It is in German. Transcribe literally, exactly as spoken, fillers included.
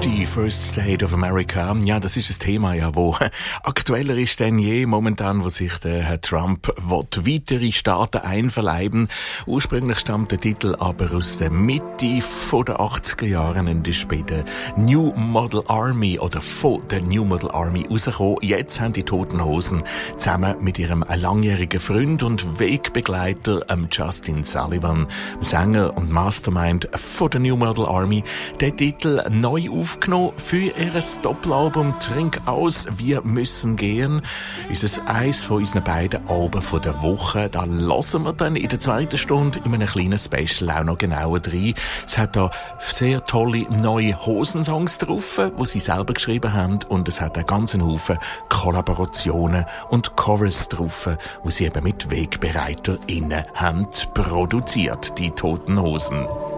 fünfzig First State of America. Ja, das ist ein Thema, ja, wo aktueller ist denn je momentan, wo sich der Herr Trump will weitere Staaten einverleiben. Ursprünglich stammt der Titel aber aus der Mitte von der achtziger Jahre und ist bei der New Model Army oder von der New Model Army rausgekommen. Jetzt haben die Toten Hosen zusammen mit ihrem langjährigen Freund und Wegbegleiter Justin Sullivan, Sänger und Mastermind von der New Model Army, den Titel neu aufgenommen für ihr Doppelalbum «Trink aus, wir müssen gehen». Ist es eins von unseren beiden Alben von der Woche. Da hören wir dann in der zweiten Stunde in einem kleinen Special auch noch genauer rein. Es hat da sehr tolle neue Hosensongs drauf, die sie selber geschrieben haben, und es hat einen ganzen Haufen Kollaborationen und Covers drauf, die sie eben mit WegbereiterInnen haben produziert, die Toten Hosen.